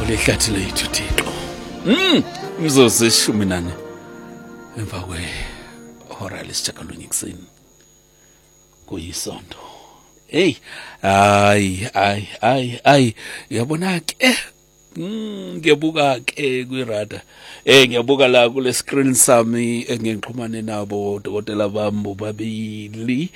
Ulihlathi lethu Thixo. Mzuzu 14 emva kwehora lesishagalolunye kuseni. Kuyisonto. Hey, ay, yabona ke ngiyabuka ke kwirada. Ngiyabuka la kule screen sami engixhumane nabo dokotela bami bobabili.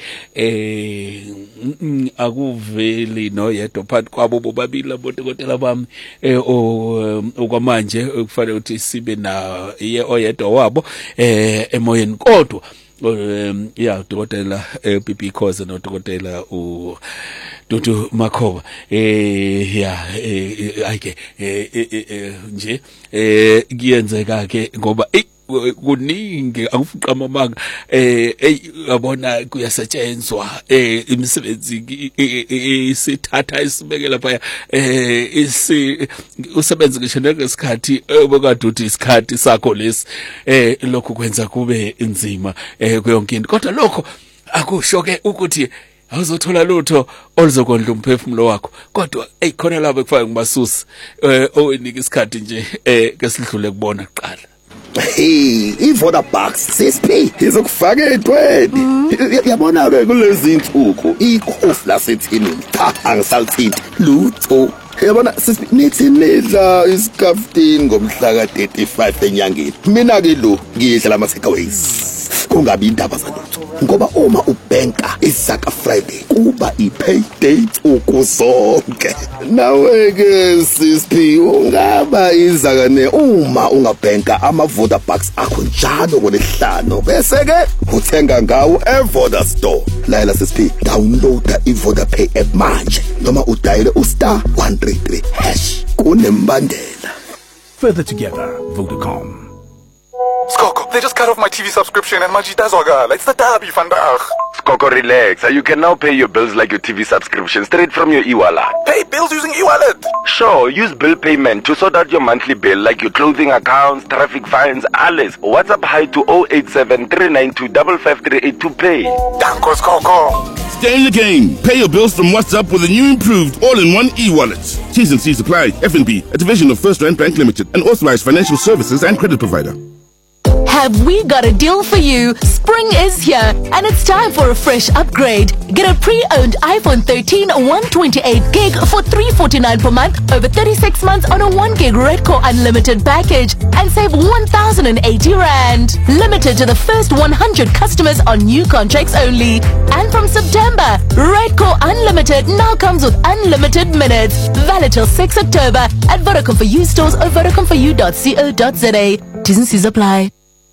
Akuveli no yedwa phakathi kwabo bobabili labo dokotela bami okwamanje kufanele ukuthi sibe na oyedwa wabo emoyeni kodwa dokotela PP Khoza no dokotela Dudu Makhoba ayike nje kuyenzeka ke ngoba kuningi akufuqa amanga yabona kuyasetshenzwa imisebenzi isithatha isibeke lapha usebenza ngisho ngesikhathi obekade uthi isikhathi sakho lesi lokho kwenza kube inzima kuyonke into kodwa lokho akusho ke ukuthi awuzothola lutho oluzokondla umphefumulo wakho kodwa khona lapho kufanele ngibasusi owenika isikhathi nje ke sidlule kubona kuqala. Hey, iVodabox sisiphi izokufaka etweni. Yabona ke kulezi insuku ikhofi lasethini angisalithindi lutho. Yabona sisiphi nithi nidla iskaftin ngomhla ka35 enyangeni. Mina ke lo ngidla lama takeaways. Kungabi indaba zalutho ngoba uma ubanka isaka Friday kuba ipayday ukuzonke nawe ke sisiphi ungaba izakane uma ungabanka amaVodabox akho njalo ngolesihlanu bese ke uthenga ngawo eVoda Store. Layela sisiphi downloada iVodapay app manje noma udayile *133# kunembandela. Further together, Vodacom. Skoko, they just cut off my TV subscription and my Jitazwaga. It's the derby, vandag. Skoko, relax. You can now pay your bills like your TV subscription straight from your e-wallet. Pay bills using e-wallet? Sure, use bill payment to sort out your monthly bill like your clothing accounts, traffic fines, alles. WhatsApp hi to 087 392 55382 to pay. Danko, Skoko. Stay in the game. Pay your bills from WhatsApp with a new improved all-in-one e-wallet. T's and C's apply. FNB, a division of First Rand Bank Limited, an authorized financial services and credit provider. Have we got a deal for you? Spring is here and it's time for a fresh upgrade. Get a pre-owned iPhone 13 128GB for $349 per month over 36 months on a 1GB Redcore Unlimited package and save 1,080 Rand. Limited to the first 100 customers on new contracts only. And from September, Redcore Unlimited now comes with unlimited minutes. Valid till 6 October at Vodacom for You stores or vodacomforyou.co.za. T's and C's apply.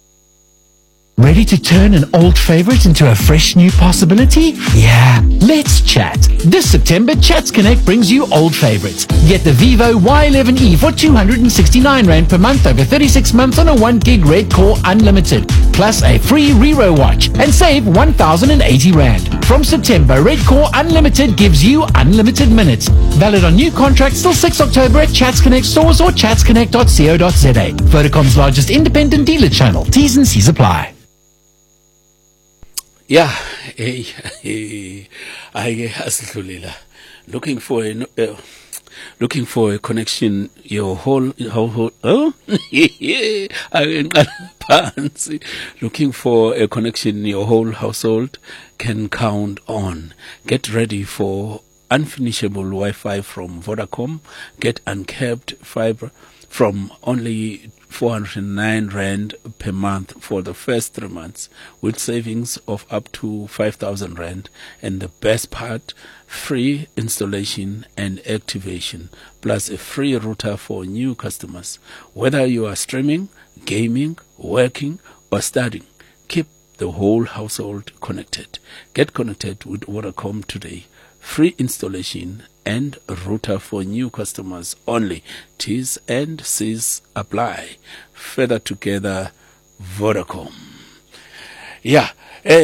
Ready to turn an old favorite into a fresh new possibility? Yeah, let's chat. This September, Chats Connect brings you old favorites. Get the Vivo Y11e for 269 Rand per month over 36 months on a 1GB Redcore Unlimited, plus a free Rero watch and save 1,080 Rand. From September, Redcore Unlimited gives you unlimited minutes. Valid on new contracts till 6 October at Chats Connect stores or chatsconnect.co.za. Vodacom's largest independent dealer channel. T's and C's apply. Yeah, asidlulela. Looking for a connection your whole looking for a connection your whole household can count on. Get ready for unfinishable Wi-Fi from Vodacom. Get uncapped fiber from only 409 Rand per month for the first 3 months with savings of up to 5,000 Rand. And the best part, free installation and activation, plus a free router for new customers. Whether you are streaming, gaming, working, or studying, keep the whole household connected. Get connected with Vodacom today. Free installation and router for new customers only. T's and C's apply. Further together, Vodacom. Yeah,